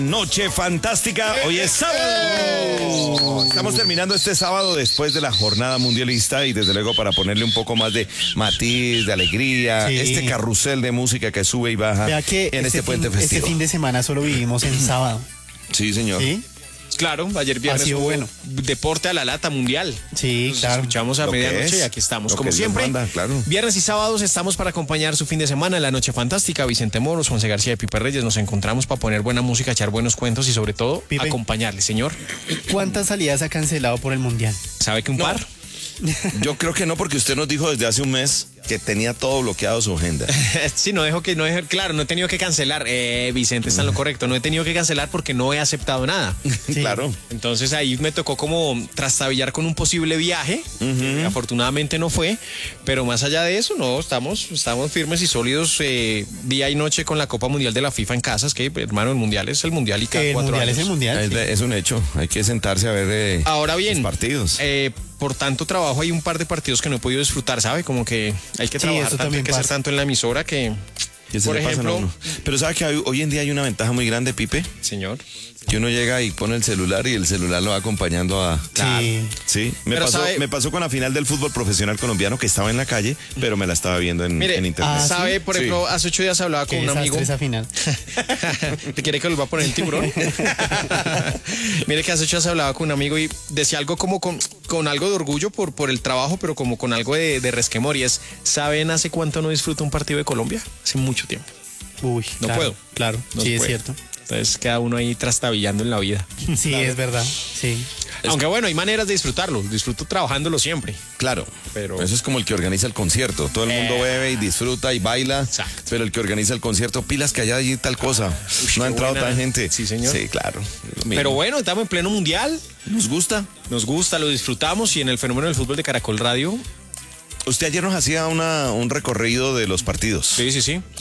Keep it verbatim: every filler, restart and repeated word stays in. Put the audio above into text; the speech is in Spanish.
Noche fantástica, hoy es sábado. Estamos terminando este sábado después de la jornada mundialista y desde luego para ponerle un poco más de matiz, de alegría, sí. Este carrusel de música que sube y baja Vea que en este, este puente fin, festivo. Este fin de semana solo vivimos en sábado. Sí, señor. ¿Sí? Claro, ayer viernes hubo bueno. deporte a la lata mundial. Sí, Nos claro. escuchamos a Lo medianoche y aquí estamos, Lo como que siempre. Dios manda, claro. Viernes y sábados estamos para acompañar su fin de semana en la Noche Fantástica. Vicente Moros, Juanse García y Pipe Reyes nos encontramos para poner buena música, echar buenos cuentos y sobre todo Pipe. acompañarle, señor. ¿Cuántas salidas ha cancelado por el Mundial? ¿Sabe que un No. par? Yo creo que no, porque usted nos dijo desde hace un mes que tenía todo bloqueado su agenda. Sí, no dejo que, no dejo, claro, no he tenido que cancelar. Eh, Vicente está en lo correcto, no he tenido que cancelar porque no he aceptado nada. Sí. Claro. Entonces ahí me tocó como trastabillar con un posible viaje. Uh-huh. Afortunadamente no fue, pero más allá de eso, no, estamos, estamos firmes y sólidos eh, día y noche con la Copa Mundial de la FIFA en casa. Es que, hermano, el Mundial es el Mundial y cada El cuatro Mundial años. es el Mundial. Es, sí. de- es un hecho, hay que sentarse a ver eh, Ahora bien, los partidos. eh, por tanto trabajo hay un par de partidos que no he podido disfrutar, ¿sabe? Como que hay que Sí, trabajar eso tanto, hay también que ser pasa. tanto en la emisora que, Que se por le pasan a ejemplo, uno. Pero sabe que hay- hoy en día hay una ventaja muy grande, Pipe, señor. que uno llega y pone el celular y el celular lo va acompañando a... Sí. Sí, me Pero pasó, sabe- me pasó con la final del fútbol profesional colombiano que estaba en la calle, pero me la estaba viendo en, Mire, en internet. Ah, ¿sabe? ¿sí? Por Sí. ejemplo, hace ocho días hablaba con Qué un desastre amigo. esa final. ¿Te quiere que lo va a poner el tiburón? Mire que hace ocho días hablaba con un amigo y decía algo como con, con algo de orgullo por, por el trabajo, pero como con algo de, de resquemor. Y es, ¿saben hace cuánto no disfruto un partido de Colombia? Hace mucho tiempo. Uy, No claro, puedo. Claro, No sí, se es puede. cierto. Entonces queda uno ahí trastabillando en la vida. Sí, es verdad. Sí. Aunque bueno, hay maneras de disfrutarlo. Disfruto trabajándolo siempre. Claro, Pero- pero eso es como el que organiza el concierto. Todo el mundo Eh. bebe y disfruta y baila, Exacto. pero el que organiza el concierto, pilas que allá hay tal cosa. Uy, no ha qué entrado buena. tan gente. Sí, señor. Sí, claro. es lo mismo. Pero bueno, estamos en pleno mundial. nos gusta. Nos gusta, lo disfrutamos y en el fenómeno del fútbol de Caracol Radio. Usted ayer nos hacía una, un recorrido de los partidos. Sí, sí, sí.